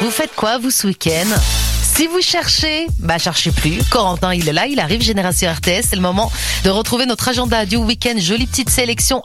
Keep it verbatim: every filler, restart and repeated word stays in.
Vous faites quoi, vous, ce week-end ? Si vous cherchez, bah cherchez plus. Corentin, il est là, il arrive, Génération R T S. C'est le moment de retrouver notre agenda du week-end. Jolie petite sélection